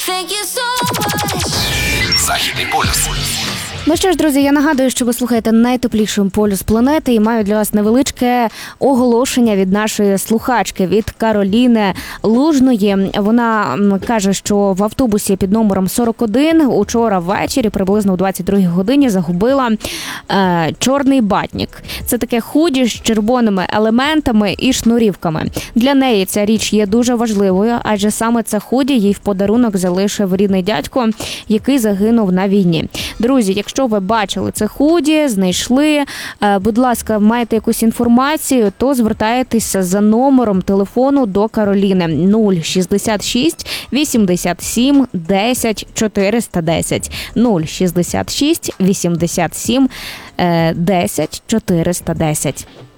Західний полюс. Ну що ж, друзі, я нагадую, що ви слухаєте найтепліший полюс планети і маю для вас невеличке оголошення від нашої слухачки, від Кароліни Лужної. Вона каже, що в автобусі під номером 41 учора ввечері, приблизно о 22-й годині, загубила чорний батник. Це таке худі з червоними елементами і шнурівками. Для неї ця річ є дуже важливою, адже саме це худі їй в подарунок залишив рідний дядько, який загинув на війні. Друзі, якщо ви бачили це худі, знайшли, будь ласка, маєте якусь інформацію, то звертаєтеся за номером телефону до Кароліни 066 87 10 410. 066 87 10 410.